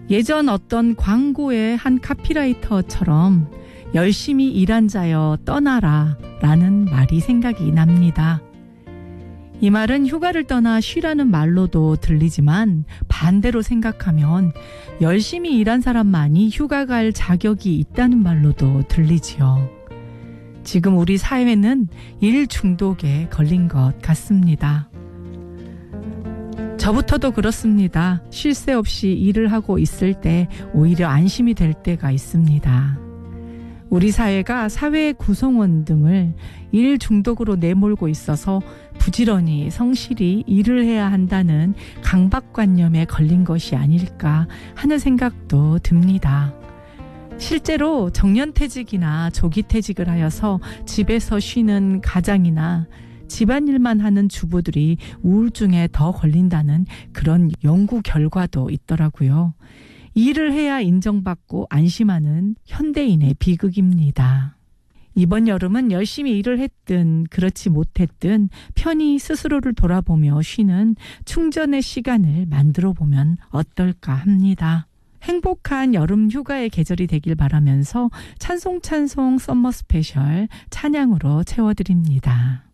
예전 어떤 광고의 한 카피라이터처럼 열심히 일한 자여 떠나라 라는 말이 생각이 납니다. 이 말은 휴가를 떠나 쉬라는 말로도 들리지만 반대로 생각하면 열심히 일한 사람만이 휴가 갈 자격이 있다는 말로도 들리지요. 지금 우리 사회는 일 중독에 걸린 것 같습니다. 저부터도 그렇습니다. 쉴 새 없이 일을 하고 있을 때 오히려 안심이 될 때가 있습니다. 우리 사회가 사회의 구성원 등을 일 중독으로 내몰고 있어서 부지런히 성실히 일을 해야 한다는 강박관념에 걸린 것이 아닐까 하는 생각도 듭니다. 실제로 정년퇴직이나 조기퇴직을 하여서 집에서 쉬는 가장이나 집안일만 하는 주부들이 우울증에 더 걸린다는 그런 연구 결과도 있더라고요. 일을 해야 인정받고 안심하는 현대인의 비극입니다. 이번 여름은 열심히 일을 했든 그렇지 못했든 편히 스스로를 돌아보며 쉬는 충전의 시간을 만들어 보면 어떨까 합니다. 행복한 여름 휴가의 계절이 되길 바라면서 찬송 썸머 스페셜 찬양으로 채워드립니다.